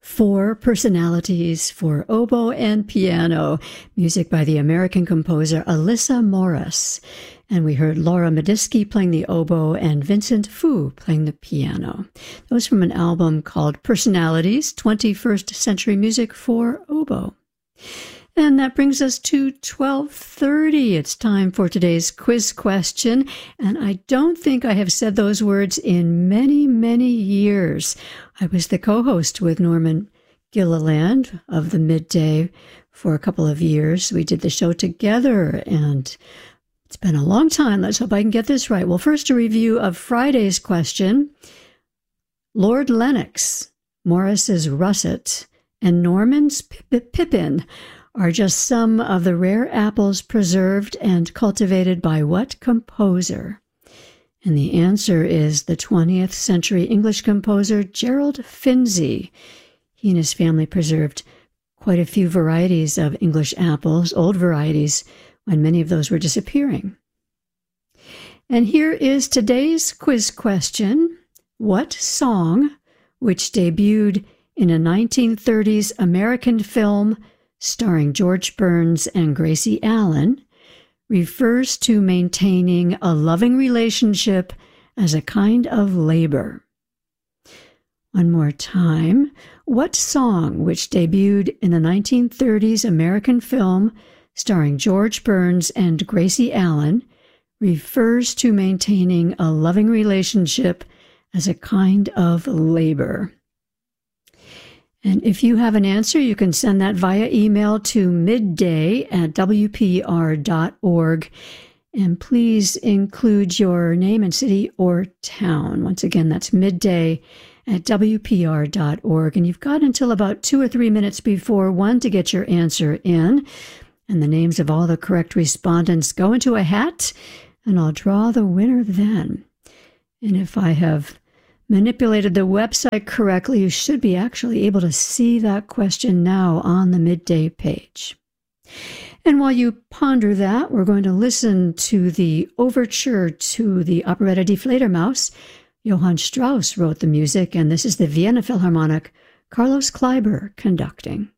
Four Personalities for Oboe and Piano, music by the American composer Alyssa Morris. And we heard Laura Medisky playing the oboe and Vincent Fu playing the piano. That was from an album called Personalities, 21st Century Music for Oboe. And that brings us to 12:30. It's time for today's quiz question. And I don't think I have said those words in many, many years. I was the co-host with Norman Gilliland of the Midday for a couple of years. We did the show together, and it's been a long time. Let's hope I can get this right. Well, first, a review of Friday's question. Lord Lennox, Morris's Russet, and Norman's Pippin are just some of the rare apples preserved and cultivated by what composer? And the answer is the 20th century English composer Gerald Finzi. He and his family preserved quite a few varieties of English apples, old varieties, when many of those were disappearing. And here is today's quiz question. What song, which debuted in a 1930s American film starring George Burns and Gracie Allen, refers to maintaining a loving relationship as a kind of labor? One more time. What song, which debuted in the 1930s American film starring George Burns and Gracie Allen, refers to maintaining a loving relationship as a kind of labor? And if you have an answer, you can send that via email to midday@wpr.org. And please include your name and city or town. Once again, that's midday@wpr.org. And you've got until about 2 or 3 minutes before 1 to get your answer in. And the names of all the correct respondents go into a hat, and I'll draw the winner then. And if I have manipulated the website correctly, you should be actually able to see that question now on the Midday page. And while you ponder that, we're going to listen to the overture to the operetta Die Fledermaus. Johann Strauss wrote the music, and this is the Vienna Philharmonic, Carlos Kleiber conducting.